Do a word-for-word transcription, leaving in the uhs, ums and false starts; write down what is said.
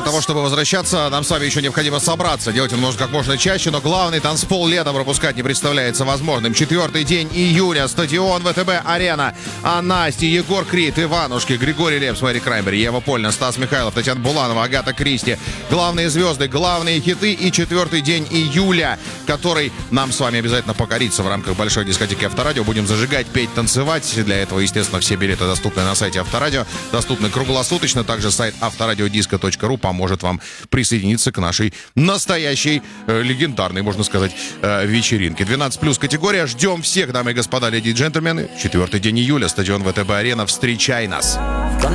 для того, чтобы возвращаться, нам с вами еще необходимо собраться. Делать это нужно как можно чаще, но главный танцпол летом пропускать не представляется возможным. Четвертый день июля. Стадион ВТБ-арена. А Настя, Егор Крид, Иванушки, Григорий Лепс, Мэри Краймбери, Ева Польна, Стас Михайлов, Татьяна Буланова, Агата Кристи. Главные звезды, главные хиты и четвертый день июля, который нам с вами обязательно покорится в рамках большой дискотеки Авторадио. Будем зажигать, петь, танцевать. Для этого, естественно, все билеты доступны на сайте Авторадио. Доступны круглосуточно. Также сайт авторадиодиско точка ру поможет вам присоединиться к нашей настоящей, э, легендарной, можно сказать, э, вечеринке. двенадцать плюс категория. Ждем всех, дамы и господа, леди и джентльмены. Четвертый день июля. Стадион ВТБ-арена. Встречай нас.